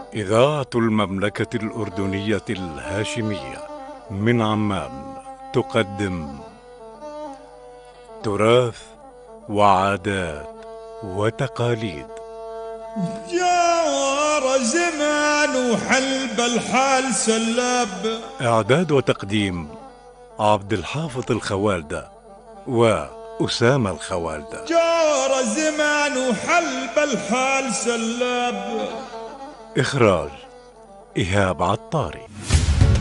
إذاعة المملكة الأردنية الهاشمية من عمان تقدم تراث وعادات وتقاليد. جار زمان وحل بالحال سلاب. إعداد وتقديم عبد الحافظ الخوالدة وأسامة الخوالدة. جار زمان وحل بالحال سلاب. إخراج إيهاب عطاري.